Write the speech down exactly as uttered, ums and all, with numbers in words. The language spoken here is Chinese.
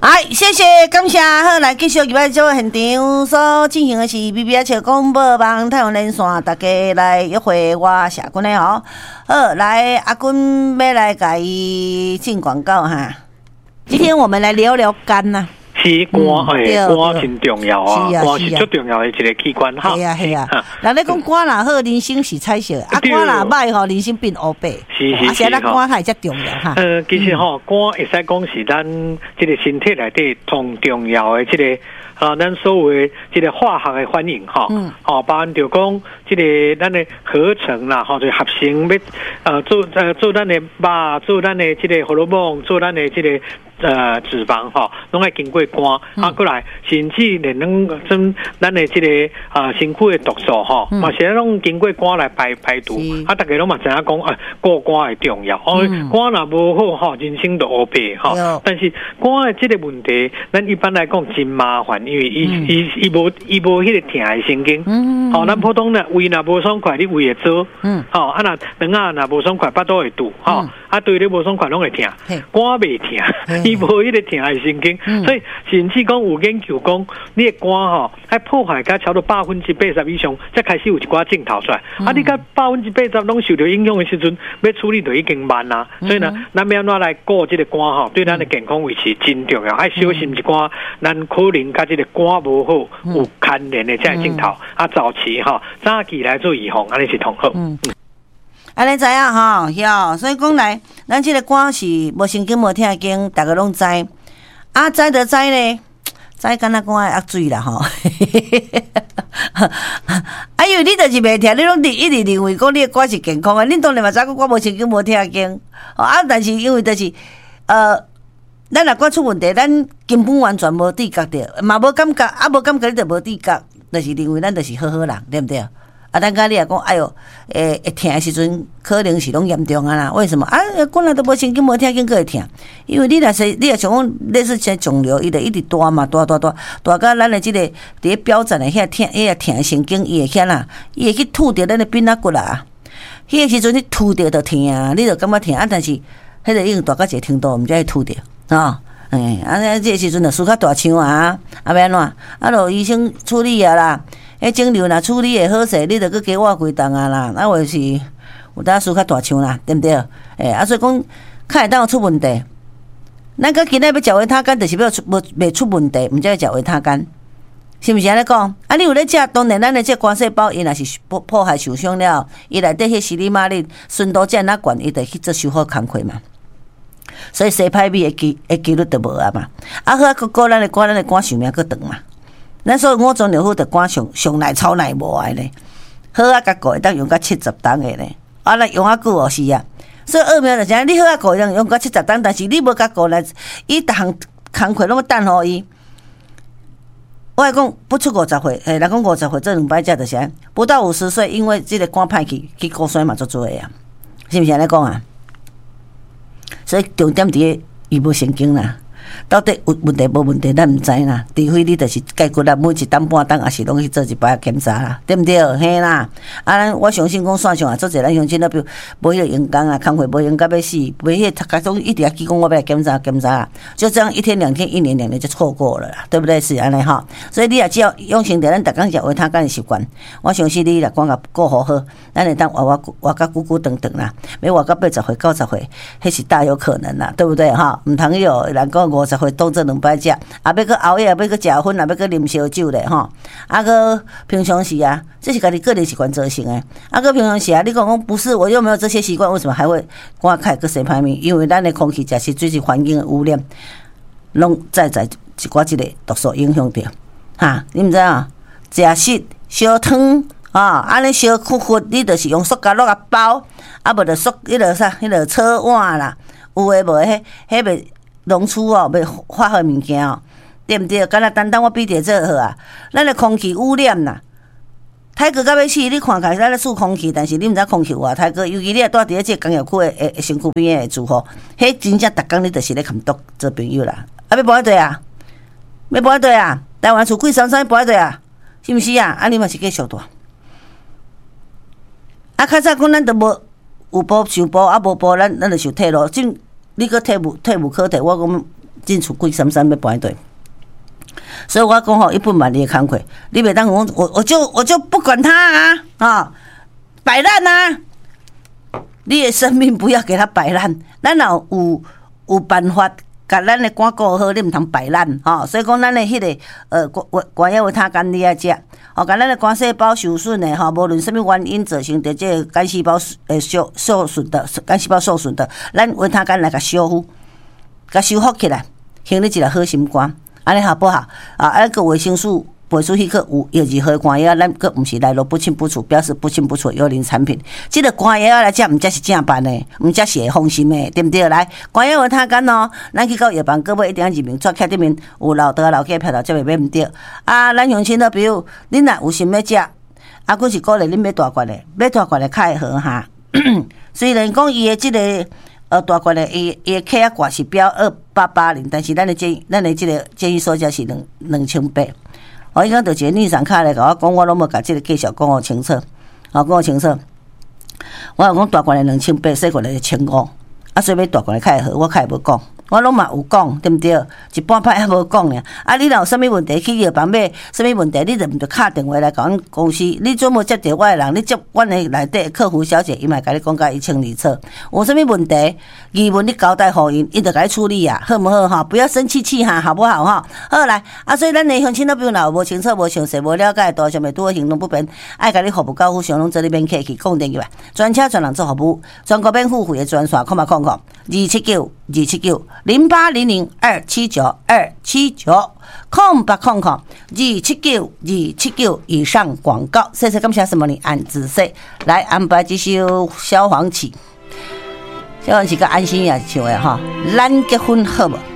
哎，谢谢，感谢。好，来继续入来做现场所进行的是 B B H 广播网太阳连线，大家来约会我社君的吼。好，来阿君要来甲伊进广告哈。今天我们来聊聊肝呐、啊。 是肝诶，肝真重要啊，肝是最重要的一个器官哈。 系啊系啊，人咧讲肝若好，人生是彩色；啊，肝若歹吼，人生变黑白。 是是是， 啊，肝还才重要哈。 呃，其实吼，肝会使讲是咱这个身体内底同重要的这个啊，咱所谓这个化学的反应哈。嗯。哦，包含就讲这个咱的合成啦，吼，就合成要呃做呃做咱的肉，做咱的这个荷尔蒙，做咱的这个。呃，脂肪哈，拢爱经过肝，啊，过来甚至连咱咱咱的这个啊身躯的毒素哈，嘛是拢经过肝来排排毒。啊，大家拢嘛知影讲，啊，过肝的重要。哦，肝若无好哈，人生就黑白哈。但是肝的这个问题，咱一般来讲真麻烦，因为伊伊伊无伊无迄个疼的神经。嗯。好，咱普通的胃若无爽快，你胃会做。嗯。好，啊那肠啊若无爽快，巴肚会堵。哈，啊对你无爽快拢会疼，肝袂疼。伊无迄个疼爱神经，嗯、所以甚至讲有研究讲，你的肝吼，喺破坏甲超过百分之八十以上，才开始有一寡症头出来。嗯、啊，你甲百分之八十拢受到影响的时阵，要处理就已经慢啦。嗯、所以呢，咱要安怎来顾这个肝吼，对咱的健康维持真重要。爱小心一寡，咱可能甲这个肝无好有牵连的这个症头，嗯、啊，早期吼早期来做预防，安尼是同好。嗯嗯安尼知影吼，晓，所以讲来，咱即个肝是无神经无疼经，大家拢知。啊，知就知咧，知敢若讲爱压水啦吼。啊，因为你就是袂疼，你拢一直认为讲你的肝是健康的，恁当然嘛知讲肝无神经无疼经。哦啊，但是因为就是呃，咱若肝出问题，咱根本完全无知觉着，嘛无感觉，啊无感觉你就无知觉，就是认为咱就是好好人，对不对？啊，咱甲你也讲，哎哟，诶，会疼的时阵，可能是拢严重啊啦。为什么？啊，本来都无神经无疼经，佫会疼。因为你若是，你若想讲，类似像肿瘤，伊就一直大嘛，大大大，大到咱的即个伫咧表层的遐疼，遐疼神经，伊会遐啦，伊会去吐着咱的鼻仔骨啦。迄个时阵你吐着就疼啊，你就感觉疼啊，但是迄个已经大到一个程度，毋才会吐着啊。诶，啊，即个时阵就输较大枪啊，啊，要安怎？啊，就医生处理啊啦。迄肿瘤若处理会好势，你着去加我几档啊啦，啊或是有当输较大枪啦，对毋对？诶、欸，啊所以讲，较会当出问题。咱个今仔要食维他干，就是要出无袂出问题，毋才会食维他干，是毋是安尼讲？啊，你有咧食，当然咱的这肝细胞，伊若是破破坏受伤了，伊内底迄西里马林渗透正哪悬，伊着去做修复工课嘛。所以生歹米的机的几率就无啊嘛。啊好啊，个个咱的肝，咱的肝寿命佫长嘛。咱所以五种疗法的肝上上耐超耐无爱咧，好啊，甲顾会当用到七十档的咧，啊，咱用啊久哦是啊，所以恶名就是你好啊顾会当用到七十档，但是你无甲顾来，伊逐项工课拢要等互伊。我来讲不出五十岁，诶，来讲五十岁做两摆食就是安，不到五十岁，因为即个肝歹去，去骨髓嘛做做诶啊，是毋是安尼讲啊？所以重点伫个伊无神经啦。到底有问题无问题，咱毋知啦。除非你就是解决啦，每一档半档，也是拢去做一摆检查啦，对毋对？嘿啦，啊，我相信讲线上啊，做者咱乡亲那边无迄个员工啊，工会无用到要死，无迄个总一直要去讲我要来检查检查啦，就这样一天两天一年两年就错过了啦，对不对？是安尼哈。所以你也只要养成着咱逐工食维他干的习惯，我相信你若讲甲顾好好，咱会当活活活甲久久长长啦，要活到八十岁九十岁，迄是大有可能啦，对不对哈？毋通有人讲五十岁当做两摆食，啊要去熬夜，要去食薰，啊要去啉烧酒咧吼，啊个平常时啊，这是家己个人习惯造成的。啊个平常时啊，你讲讲不是，我又没有这些习惯，为什么还会肝开个生歹面？因为咱的空气、食食水是环境的污染，拢再在一寡即个毒素影响着。哈，你毋知啊？食食烧汤啊，安尼烧苦苦，你就是用塑胶落啊包，啊无就塑迄落啥，迄落炒碗啦，有诶无诶，迄迄袂。农厝哦，要化学物件哦，对毋对？敢若单单我比伫这好啊，咱的空气污染啦，泰国到要死，你看起来咱咧数空气，但是你毋知空气有啊，泰国尤其你若住伫咧这工业区的的身躯边的住户，迄真正逐工你就是咧含毒做朋友啦。啊，要搬对啊，要搬对啊，台湾厝贵三三搬对啊，是毋是啊？啊，你嘛是继续大。啊，较早讲咱都无有补想补，啊无补咱咱就受退路，正。你搁退无退无可退，我讲进出贵三三要搬对。所以我讲吼，一本万利的工课，你袂当讲我我就我就不管他啊啊，摆烂啊！你的生命不要给他摆烂，咱若有有办法。甲咱的肝顾好，你毋通摆烂吼。所以讲，咱的迄个呃肝肝药维他干你爱食，吼，甲咱的肝细胞受损的吼，无论什么原因造成的这个肝细胞诶受受损的肝细胞受损的，咱维他干来甲修复，甲修复起来，形成一个好心肝，安尼好不好？啊，啊个维生素。培出迄个有药剂和肝药，咱个毋是来路不清不楚，表示不清不楚幽灵产品。这个肝药来讲，毋则是正版的，毋则是会放心的，对不对？来，肝药维他干哦，咱去到药房，各位一定要认明，纸卡顶面有老豆老家票头，才袂买毋着。啊，咱乡亲的，比如恁若有心要食，啊，佫是鼓励恁买大罐的，买大罐的较会好哈。虽然讲伊的即个呃大罐的，伊伊的克啊挂是标二八八零，但是咱的建咱的即个建议售价是两两千八。我应该就一个逆闪卡来甲我讲，我拢无甲即个介绍讲互清楚，啊，讲互清楚。我有讲大罐的两千八，小罐的千五，啊，所以要大罐的较会好，我较会无讲。我拢嘛有讲，对毋对？一半摆还无讲呢。啊，你若有啥物问题去药房买，啥物问题你就毋着敲电话来甲阮公司。你准无接电话的人，你接阮的内底客服小姐，伊嘛甲你讲甲一清二楚。有啥物问题，疑问你交代互因，伊就甲你处理啊，好毋好哈？不要生气气哈，好不好哈？好来，啊，所以咱的乡亲都比如若无清楚、无详细、无了解，多上面拄好行动不便，爱甲你服务交付上拢做你免客气，讲电话，专车专人做服务，全国免付费的专线，空嘛空空，二七九二七九。零八零零二七九二七九空八空空二七九二七九以上广告，谢谢感谢什么你按仔细来安排这首小黄曲，小黄曲跟安心也唱的哈，咱结婚好不？